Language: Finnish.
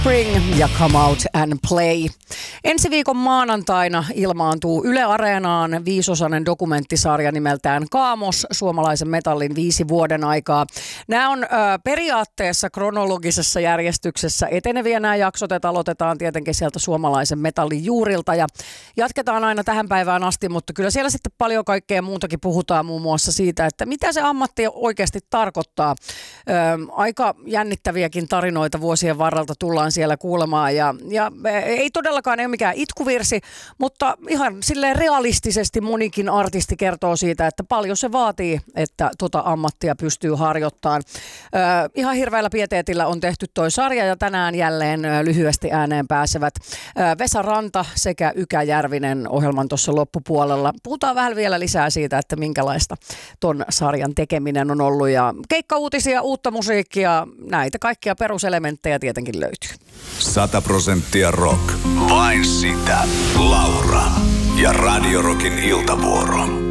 Spring ja Come Out and Play. Ensi viikon maanantaina ilmaantuu Yle Areenaan 5-osainen dokumenttisarja nimeltään Kaamos, suomalaisen metallin 5 vuoden aikaa. Nämä on periaatteessa kronologisessa järjestyksessä eteneviä nämä jaksot, että aloitetaan tietenkin sieltä suomalaisen metallin juurilta ja jatketaan aina tähän päivään asti, mutta kyllä siellä sitten paljon kaikkea muutakin puhutaan, muun muassa siitä, että mitä se ammatti oikeasti tarkoittaa. Aika jännittäviäkin tarinoita vuosien varrelta tullaan siellä kuulemaan ja ei todellakaan ole mikään itkuvirsi, mutta ihan silleen realistisesti monikin artisti kertoo siitä, että paljon se vaatii, että tota ammattia pystyy harjoittamaan. Ihan hirveällä pieteetillä on tehty toi sarja ja tänään jälleen lyhyesti ääneen pääsevät Vesa Ranta sekä Ykä Järvinen ohjelman tuossa loppupuolella. Puhutaan vähän vielä lisää siitä, että minkälaista ton sarjan tekeminen on ollut ja keikkauutisia, uutta musiikkia, näitä kaikkia peruselementtejä tietenkin löytyy. 100% rock. Vain sitä. Laura ja Radio Rockin iltavuoro.